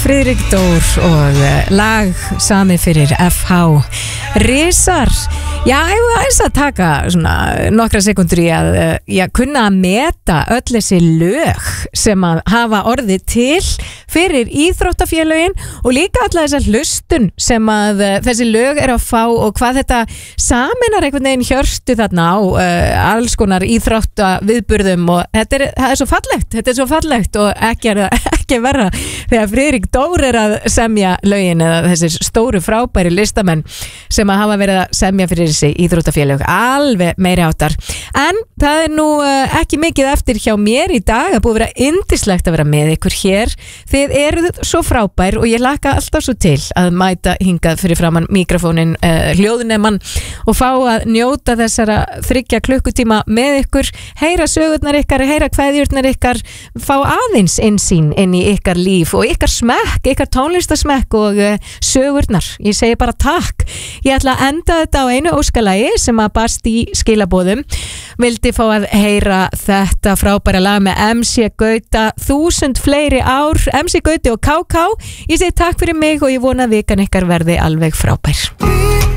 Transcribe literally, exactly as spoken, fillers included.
Friðrik Dór og lag sami fyrir F H Risar. Já, ég var aðeins að taka svona nokkra sekundur í að já, kunna að meta öll þessi lög sem að hafa orðið til fyrir íþróttafélögin og líka alla þessa hlustun sem að þessi lög er að fá og hvað þetta saminar einhvern veginn hjörstu þarna á uh, alls konar íþróttaviðburðum og þetta er, það er svo fallegt, þetta er svo fallegt og ekki, er, ekki verra þegar Friðrik Dór er að semja lögin eða þessir stóru frábæri listamenn sem að hafa verið að semja fyrir þessi íþróttafélög, alveg meiri áttar. En það er nú uh, ekki mikið eftir hjá mér í dag, að búið að vera yndislegt að vera með ykkur hér. Þið eruð svo frábær og ég laka alltaf svo til að mæta hingað fyrir framann mikrofónin, uh, hljóðunemann og fá að njóta þessara þriggja klukkutíma með ykkur, heyra sögurnar ykkar, heyra kveðjurnar ykkar, fá aðeins innsýn inn í ykkar líf og ykkar smekk, ykkar tónlistasmekk og uh, sögurnar. Ég segi bara takk. Ég ætla að enda þetta á einu óskalagi sem að barst í skilaboðum. Vildi fá að heyra þetta frábæra lag með M C Gauta, þúsund fleiri ár, M C Gauti og K K. Ég segi takk fyrir mig og ég vona að vikan ykkar verði alveg frábær.